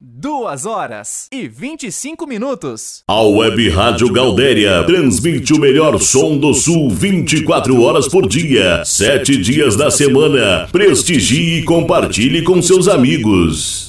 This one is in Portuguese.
2h25. A Web Rádio Galdéria transmite o melhor som do Sul 24 horas por dia, 7 dias da semana. Prestigie e compartilhe com seus amigos.